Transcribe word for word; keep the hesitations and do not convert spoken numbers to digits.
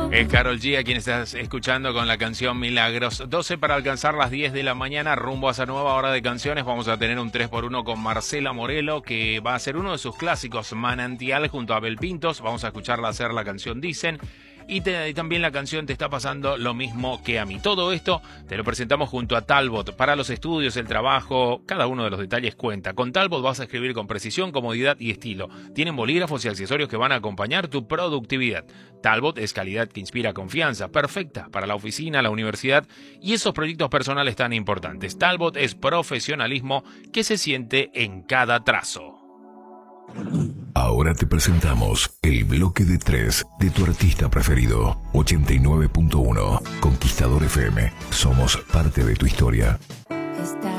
Es Karol G a quien estás escuchando con la canción Milagros. doce para alcanzar las diez de la mañana, rumbo a esa nueva hora de canciones. Vamos a tener un tres por uno con Marcela Morelo, que va a ser uno de sus clásicos, Manantial, junto a Abel Pintos. Vamos a escucharla hacer la canción Dicen. Y, te, y también la canción Te está pasando lo mismo que a mí. Todo esto te lo presentamos junto a Talbot. Para los estudios, el trabajo, cada uno de los detalles cuenta. Con Talbot vas a escribir con precisión, comodidad y estilo. Tienen bolígrafos y accesorios que van a acompañar tu productividad. Talbot es calidad que inspira confianza, perfecta para la oficina, la universidad y esos proyectos personales tan importantes. Talbot es profesionalismo que se siente en cada trazo. Ahora te presentamos el bloque de tres de tu artista preferido. ochenta y nueve punto uno Conquistador F M. Somos parte de tu historia. Está